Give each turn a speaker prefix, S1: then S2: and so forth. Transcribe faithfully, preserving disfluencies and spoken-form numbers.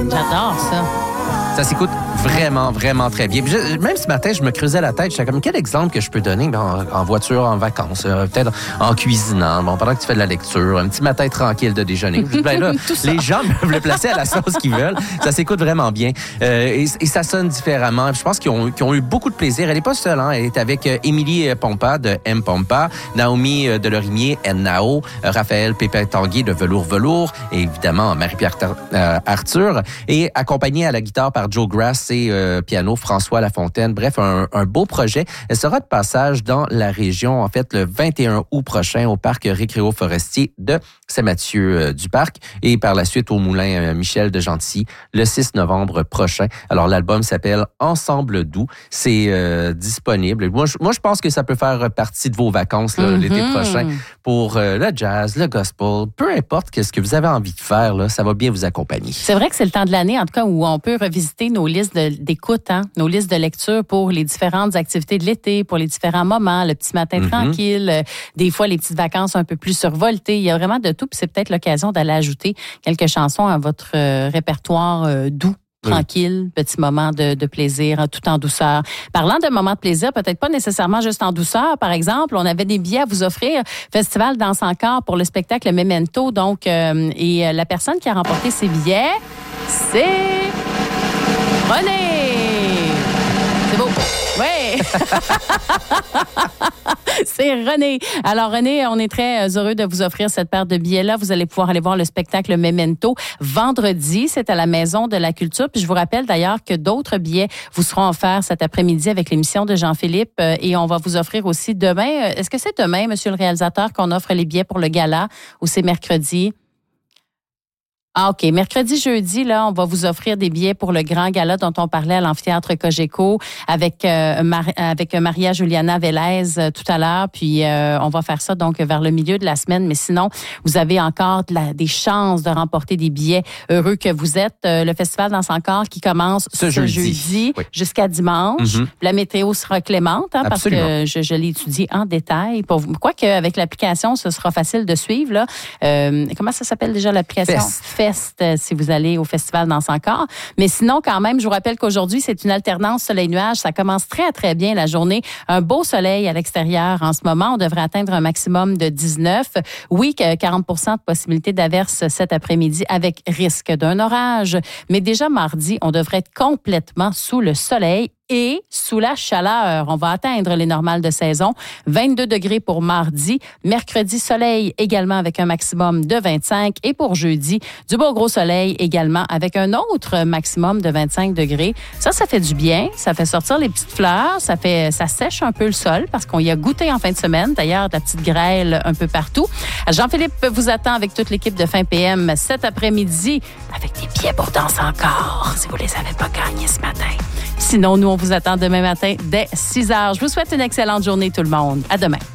S1: J'adore ça.
S2: Ça s'écoute vraiment, vraiment très bien. Puis je, même ce matin, je me creusais la tête. J'étais comme, quel exemple que je peux donner en, en voiture, en vacances, euh, peut-être en cuisinant, bon, pendant que tu fais de la lecture, un petit matin tranquille de déjeuner. Ben là, les gens peuvent le placer à la sauce qu'ils veulent. Ça s'écoute vraiment bien. Euh, et, et ça sonne différemment. Je pense qu'ils ont, qu'ils ont eu beaucoup de plaisir. Elle n'est pas seule. Hein. Elle est avec euh, Émilie Pompa de M. Pompa, Naomi euh, Delorimier, N A O, euh, Raphaël Pépin-Tanguay de Velours Velours, et évidemment Marie-Pierre euh, Arthur, et accompagnée à la guitare par Joe Grass et euh, piano François Lafontaine. Bref, un, un beau projet. Elle sera de passage dans la région, en fait, le vingt et un août prochain au parc Récréo-Forestier de Saint-Mathieu-du-Parc et par la suite au Moulin Michel de Gentilly le six novembre prochain. Alors, l'album s'appelle Ensemble doux. C'est euh, disponible. Moi je, moi, je pense que ça peut faire partie de vos vacances là, mm-hmm. l'été prochain pour euh, le jazz, le gospel, peu importe qu'est-ce que vous avez envie de faire, là, ça va bien vous accompagner.
S1: C'est vrai que c'est le temps de l'année, en tout cas, où on peut revisiter nos listes de, d'écoute, hein, nos listes de lecture pour les différentes activités de l'été, pour les différents moments, le petit matin mm-hmm. tranquille, euh, des fois les petites vacances un peu plus survoltées. Il y a vraiment de tout, puis c'est peut-être l'occasion d'aller ajouter quelques chansons à votre euh, répertoire euh, doux. Tranquille, oui. Petit moment de, de plaisir, tout en douceur. Parlant de moments de plaisir, peut-être pas nécessairement juste en douceur, par exemple, on avait des billets à vous offrir. Festival Danse encore pour le spectacle Memento. Donc, euh, et la personne qui a remporté ces billets, c'est René. C'est beau. Oui. C'est René. Alors, René, on est très heureux de vous offrir cette paire de billets-là. Vous allez pouvoir aller voir le spectacle Memento vendredi. C'est à la Maison de la Culture. Puis je vous rappelle d'ailleurs que d'autres billets vous seront offerts cet après-midi avec l'émission de Jean-Philippe. Et on va vous offrir aussi demain. Est-ce que c'est demain, monsieur le réalisateur, qu'on offre les billets pour le gala ou c'est mercredi? Ah, OK. Mercredi, jeudi, là, on va vous offrir des billets pour le grand gala dont on parlait à l'amphithéâtre Cogeco avec euh, Mar- avec Maria Juliana Vélez euh, tout à l'heure. Puis, euh, on va faire ça donc vers le milieu de la semaine. Mais sinon, vous avez encore de la, des chances de remporter des billets. Heureux que vous êtes. Euh, le Festival Danse encore qui commence ce, ce jeudi, jeudi oui. jusqu'à dimanche. Mm-hmm. La météo sera clémente hein, parce que je, je l'ai étudié en détail. Pour vous. Quoique, avec l'application, ce sera facile de suivre. Là. Euh, comment ça s'appelle déjà l'application? Fest. Si vous allez au Festival Danse encore. Mais sinon, quand même, je vous rappelle qu'aujourd'hui, c'est une alternance soleil-nuage. Ça commence très, très bien la journée. Un beau soleil à l'extérieur en ce moment. On devrait atteindre un maximum de dix-neuf. Oui, quarante pour cent de possibilité d'averse cet après-midi avec risque d'un orage. Mais déjà mardi, on devrait être complètement sous le soleil et sous la chaleur. On va atteindre les normales de saison. vingt-deux degrés pour mardi. Mercredi, soleil également avec un maximum de vingt-cinq. Et pour jeudi, du beau gros soleil également avec un autre maximum de vingt-cinq degrés. Ça, ça fait du bien. Ça fait sortir les petites fleurs. Ça fait, ça sèche un peu le sol parce qu'on y a goûté en fin de semaine. D'ailleurs, de la petite grêle un peu partout. Jean-Philippe vous attend avec toute l'équipe de Fin P M cet après-midi avec des billets pour Danse encore si vous les avez pas gagnés ce matin. Sinon, nous, on vous attend demain matin dès six heures. Je vous souhaite une excellente journée, tout le monde. À demain.